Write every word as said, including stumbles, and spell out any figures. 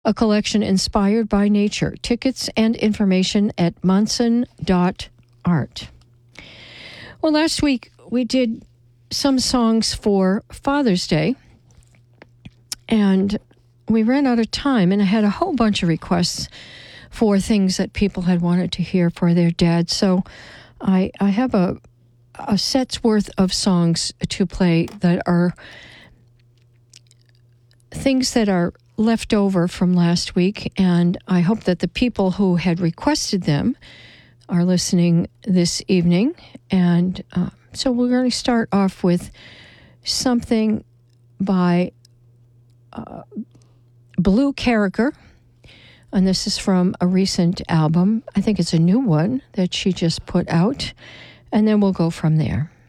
a collection inspired by nature. Tickets and information at monson dot art. Well, last week we did some songs for Father's Day, and we ran out of time, and I had a whole bunch of requests for things that people had wanted to hear for their dad. So I, I have a, a set's worth of songs to play that are things that are left over from last week, and I hope that the people who had requested them are listening this evening. And uh, so we're going to start off with something by uh, Blue Carricker, and this is from a recent album. I think it's a new one that she just put out, and then we'll go from there.